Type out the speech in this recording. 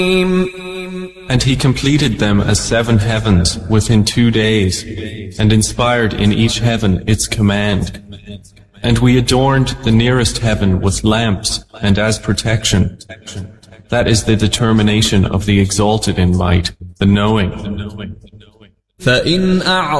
And He completed them as 7 heavens within 2 days, and inspired in each heaven its command. And we adorned the nearest heaven with lamps and as protection. That is the determination of the exalted in might, the knowing.